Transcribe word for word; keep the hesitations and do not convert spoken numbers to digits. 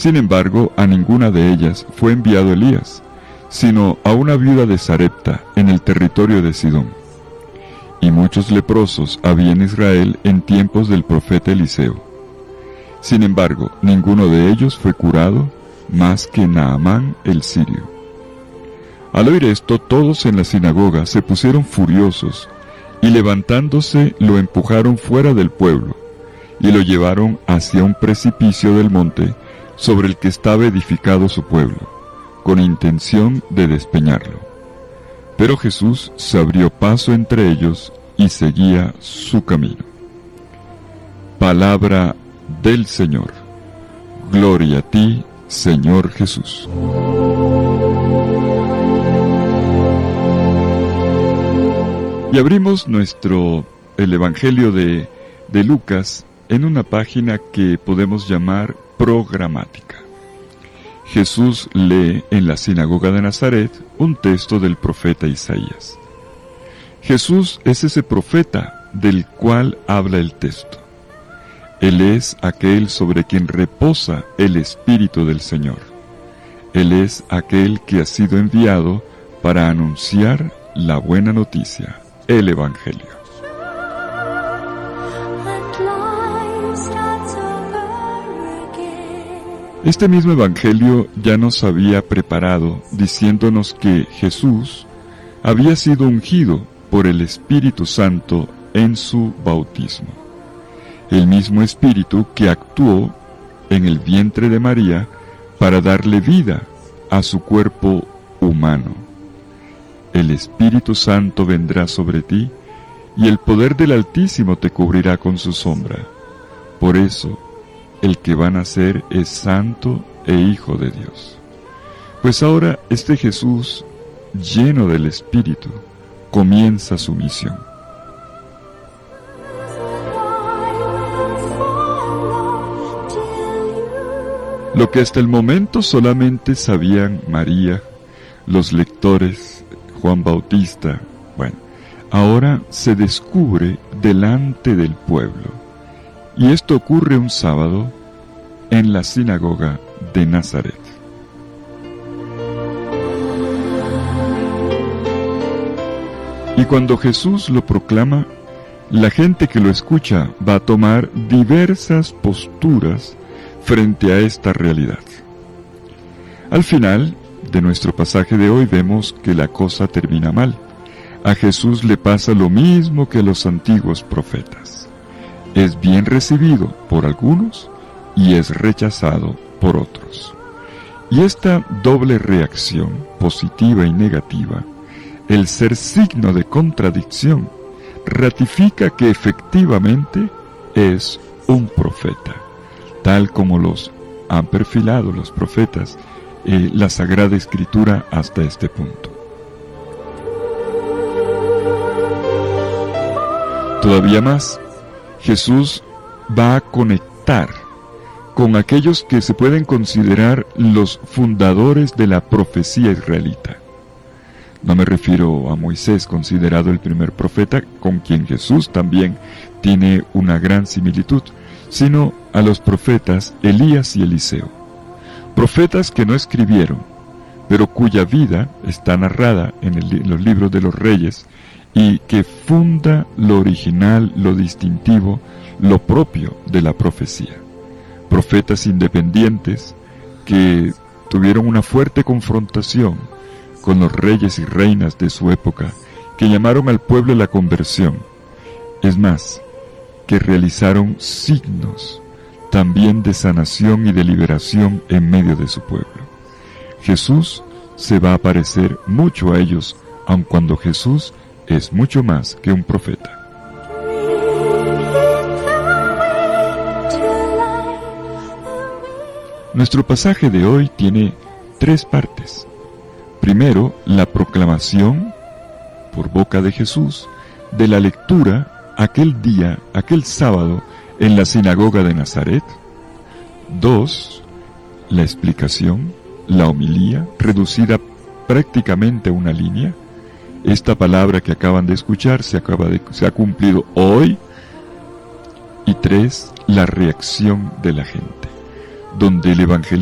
Sin embargo, a ninguna de ellas fue enviado Elías, sino a una viuda de Sarepta, en el territorio de Sidón. Y muchos leprosos había en Israel en tiempos del profeta Eliseo. Sin embargo, ninguno de ellos fue curado, más que Naamán el sirio. Al oír esto, todos en la sinagoga se pusieron furiosos, y levantándose lo empujaron fuera del pueblo, y lo llevaron hacia un precipicio del monte sobre el que estaba edificado su pueblo, con intención de despeñarlo. Pero Jesús se abrió paso entre ellos y seguía su camino. Palabra del Señor. Gloria a ti, Señor Jesús. Y abrimos nuestro, el Evangelio de, de Lucas en una página que podemos llamar programática. Jesús lee en la sinagoga de Nazaret un texto del profeta Isaías. Jesús es ese profeta del cual habla el texto. Él es aquel sobre quien reposa el Espíritu del Señor. Él es aquel que ha sido enviado para anunciar la buena noticia, el Evangelio. Este mismo Evangelio ya nos había preparado diciéndonos que Jesús había sido ungido por el Espíritu Santo en su bautismo. El mismo Espíritu que actuó en el vientre de María para darle vida a su cuerpo humano. El Espíritu Santo vendrá sobre ti, y el poder del Altísimo te cubrirá con su sombra. Por eso, el que va a nacer es santo e hijo de Dios. Pues ahora este Jesús, lleno del Espíritu, comienza su misión. Lo que hasta el momento solamente sabían María, los lectores, Juan Bautista, bueno, ahora se descubre delante del pueblo. Y esto ocurre un sábado en la sinagoga de Nazaret. Y cuando Jesús lo proclama, la gente que lo escucha va a tomar diversas posturas frente a esta realidad. Al final de nuestro pasaje de hoy vemos que la cosa termina mal. A Jesús le pasa lo mismo que a los antiguos profetas. Es bien recibido por algunos y es rechazado por otros. Y esta doble reacción, positiva y negativa, el ser signo de contradicción, ratifica que efectivamente es un profeta, tal como los han perfilado los profetas, eh, la Sagrada Escritura hasta este punto. Todavía más, Jesús va a conectar con aquellos que se pueden considerar los fundadores de la profecía israelita. No me refiero a Moisés, considerado el primer profeta, con quien Jesús también tiene una gran similitud, sino a los profetas Elías y Eliseo. Profetas que no escribieron, pero cuya vida está narrada en, el, en los libros de los reyes, y que funda lo original, lo distintivo, lo propio de la profecía. Profetas independientes que tuvieron una fuerte confrontación con los reyes y reinas de su época, que llamaron al pueblo a la conversión. Es más, que realizaron signos también de sanación y de liberación en medio de su pueblo. Jesús se va a parecer mucho a ellos, aun cuando Jesús es mucho más que un profeta. Nuestro pasaje de hoy tiene tres partes. Primero, la proclamación, por boca de Jesús, de la lectura aquel día, aquel sábado, en la sinagoga de Nazaret. Dos, la explicación, la homilía, reducida prácticamente a una línea. Esta palabra que acaban de escuchar se, acaba de, se ha cumplido hoy. Y tres, la reacción de la gente, donde el evangelista